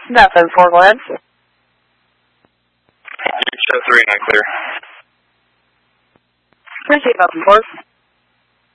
Nothing, 4, go ahead. Show 3, not clear. Appreciate nothing, 4.